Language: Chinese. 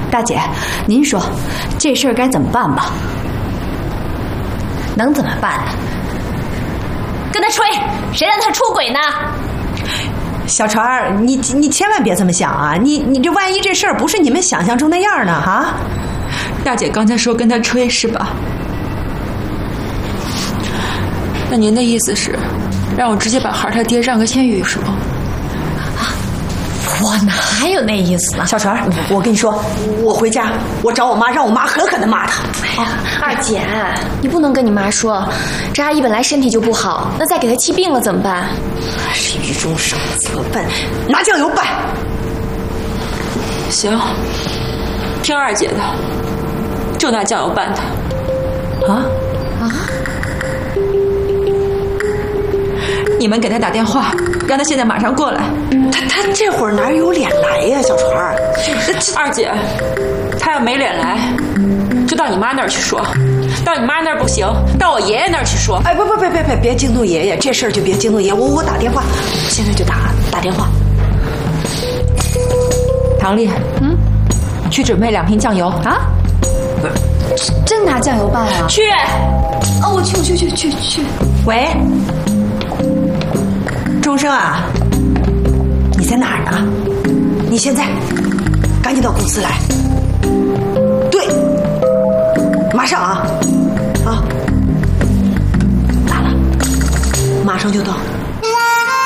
大姐，您说这事儿该怎么办吧？ 能怎么办呢？跟他吹，谁让他出轨呢？ 小船儿，你千万别这么想啊！你这万一这事儿不是你们想象中那样呢？哈？ 大姐刚才说跟他吹是吧？那您的意思是，让我直接把孩儿他爹让给千羽是吗？ 我哪有那意思呢？ 小船，我跟你说，我回家我找我妈，让我妈狠狠地骂他。 二姐，你不能跟你妈说，这阿姨本来身体就不好，那再给她气病了怎么办？ 是愚忠少则笨，拿酱油拌。 行，听二姐的，就拿酱油拌他。 啊？ 你们给他打电话，让他现在马上过来。 他这会儿哪有脸来呀，小船儿？ 二姐，他要没脸来，就到你妈那儿去说；到你妈那儿不行，到我爷爷那儿去说。 哎，别惊动爷爷，这事儿就别惊动爷爷。我打电话，现在就打电话。 唐丽，去准备2瓶酱油啊！ 不是，真拿酱油拌啊？ 去。 哦，我去。 喂，钟生啊，你在哪儿呢？你现在赶紧到公司来。对，马上啊！打了，马上就到。